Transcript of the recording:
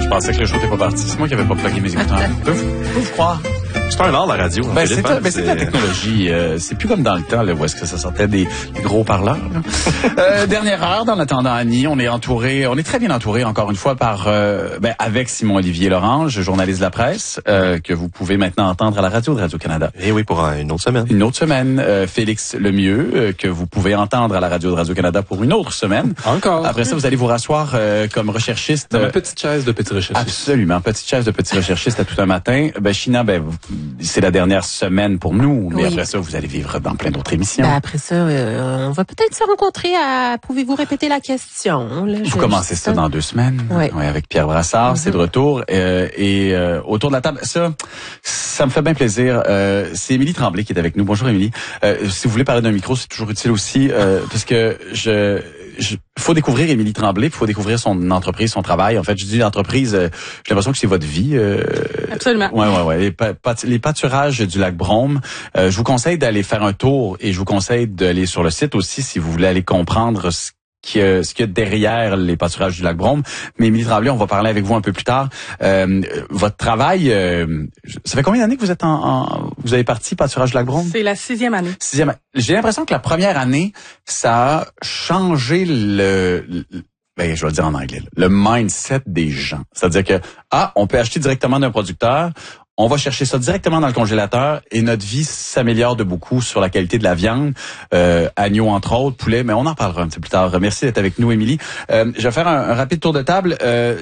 pensais que le show n'était pas parti. C'est moi qui n'avais pas plugué mes écouteurs. Peux-vous croire? C'est un art, la radio. Ben, c'est la technologie. C'est plus comme dans le temps, là, où est-ce que ça sortait des gros parleurs. Dernière heure, dans l'attendant Annie, on est très bien entouré, encore une fois, avec Simon-Olivier Lorange, journaliste de la presse, que vous pouvez maintenant entendre à la radio de Radio-Canada. Et oui, pour une autre semaine. Une autre semaine. Félix Lemieux, que vous pouvez entendre à la radio de Radio-Canada pour une autre semaine. Encore. Après ça, vous allez vous rasseoir comme recherchiste. Dans ma petite chaise de petit recherchiste. Absolument. Petite chaise de petit recherchiste à tout un matin. China, c'est la dernière semaine pour nous, mais après ça, vous allez vivre dans plein d'autres émissions. Après ça, on va peut-être se rencontrer à... Pouvez-vous répéter la question? Là, vous commencez ça dans 2 semaines. Oui, avec Pierre Brassard, c'est de retour. Et autour de la table, ça me fait bien plaisir. C'est Émilie Tremblay qui est avec nous. Bonjour Émilie. Si vous voulez parler d'un micro, c'est toujours utile aussi, parce que faut découvrir Émilie Tremblay, il faut découvrir son entreprise, son travail. En fait, je dis l'entreprise, j'ai l'impression que c'est votre vie. Absolument. Ouais. Les pâturages du lac Brome. Je vous conseille d'aller faire un tour et je vous conseille d'aller sur le site aussi si vous voulez aller comprendre ce qu'il y a derrière les pâturages du lac Brome. Mais Émilie Tremblay, on va parler avec vous un peu plus tard. Votre travail, ça fait combien d'années que vous êtes vous avez parti pâturage du lac Brome? C'est la 6e année. J'ai l'impression que la première année, ça a changé je vais le dire en anglais, le mindset des gens. C'est-à-dire que, on peut acheter directement d'un producteur, on va chercher ça directement dans le congélateur et notre vie s'améliore de beaucoup sur la qualité de la viande, agneau entre autres, poulet, mais on en parlera un petit peu plus tard. Merci d'être avec nous, Émilie. Je vais faire un rapide tour de table.